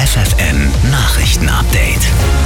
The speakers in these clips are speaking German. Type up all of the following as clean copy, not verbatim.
FFN Nachrichten-Update.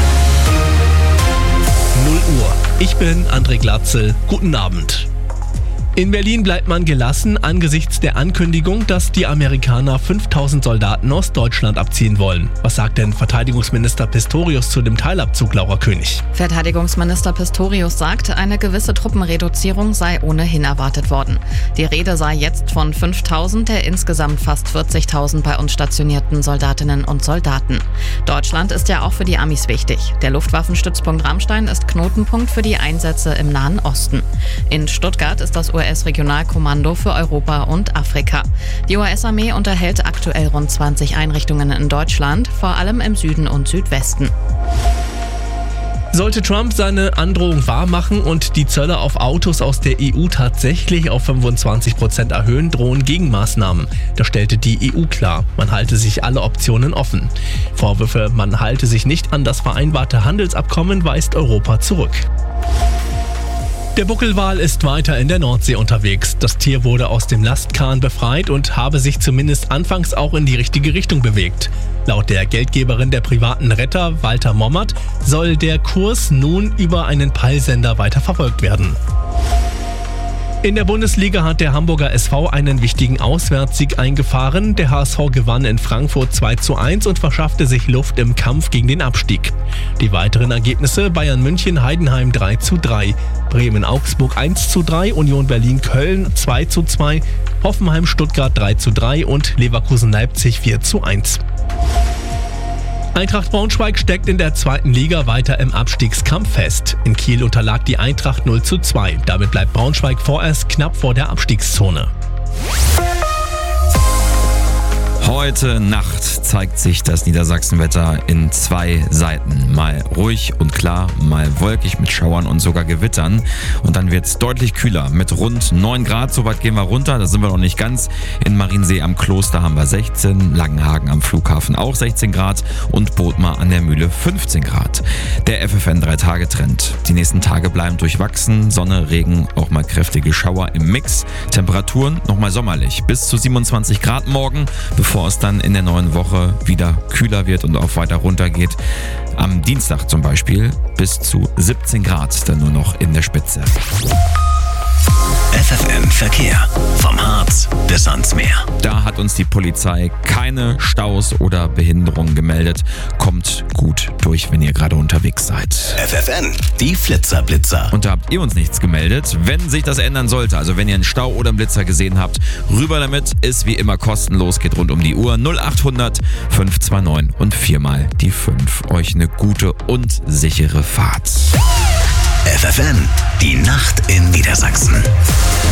0 Uhr. Ich bin André Glatzel. Guten Abend. In Berlin bleibt man gelassen angesichts der Ankündigung, dass die Amerikaner 5000 Soldaten aus Deutschland abziehen wollen. Was sagt denn Verteidigungsminister Pistorius zu dem Teilabzug, Laura König? Verteidigungsminister Pistorius sagt, eine gewisse Truppenreduzierung sei ohnehin erwartet worden. Die Rede sei jetzt von 5000 der insgesamt fast 40.000 bei uns stationierten Soldatinnen und Soldaten. Deutschland ist ja auch für die Amis wichtig. Der Luftwaffenstützpunkt Ramstein ist Knotenpunkt für die Einsätze im Nahen Osten. In Stuttgart ist das US-Regionalkommando für Europa und Afrika. Die US-Armee unterhält aktuell rund 20 Einrichtungen in Deutschland, vor allem im Süden und Südwesten. Sollte Trump seine Androhung wahrmachen und die Zölle auf Autos aus der EU tatsächlich auf 25% erhöhen, drohen Gegenmaßnahmen. Das stellte die EU klar. Man halte sich alle Optionen offen. Vorwürfe, man halte sich nicht an das vereinbarte Handelsabkommen, weist Europa zurück. Der Buckelwal ist weiter in der Nordsee unterwegs. Das Tier wurde aus dem Lastkahn befreit und habe sich zumindest anfangs auch in die richtige Richtung bewegt. Laut der Geldgeberin der privaten Retter, Walter Mommert, soll der Kurs nun über einen Peilsender weiter verfolgt werden. In der Bundesliga hat der Hamburger SV einen wichtigen Auswärtssieg eingefahren. Der HSV gewann in Frankfurt 2:1 und verschaffte sich Luft im Kampf gegen den Abstieg. Die weiteren Ergebnisse: Bayern München Heidenheim 3:3, Bremen Augsburg 1:3, Union Berlin Köln 2:2, Hoffenheim Stuttgart 3:3 und Leverkusen Leipzig 4:1. Eintracht Braunschweig steckt in der 2. Liga weiter im Abstiegskampf fest. In Kiel unterlag die Eintracht 0:2. Damit bleibt Braunschweig vorerst knapp vor der Abstiegszone. Heute Nacht zeigt sich das Niedersachsenwetter in 2 Seiten. Mal ruhig und klar, mal wolkig mit Schauern und sogar Gewittern. Und dann wird es deutlich kühler mit rund 9 Grad. So weit gehen wir runter, da sind wir noch nicht ganz. In Mariensee am Kloster haben wir 16, Langenhagen am Flughafen auch 16 Grad und Bodmar an der Mühle 15 Grad. Der FFN 3-Tage-Trend. Die nächsten Tage bleiben durchwachsen. Sonne, Regen, auch mal kräftige Schauer im Mix. Temperaturen nochmal sommerlich. Bis zu 27 Grad morgen, bevor es dann in der neuen Woche wieder kühler wird und auch weiter runter geht. Am Dienstag zum Beispiel bis zu 17 Grad dann nur noch in der Spitze. FFN Verkehr. Vom Harz bis ans Meer. Da hat uns die Polizei keine Staus oder Behinderungen gemeldet. Kommt gut durch, wenn ihr gerade unterwegs seid. FFN, die Flitzer-Blitzer. Und da habt ihr uns nichts gemeldet. Wenn sich das ändern sollte, also wenn ihr einen Stau oder einen Blitzer gesehen habt, rüber damit, ist wie immer kostenlos, geht rund um die Uhr. 0800 529 und 4 die 5. Euch eine gute und sichere Fahrt. FFN, die Nacht in Niedersachsen.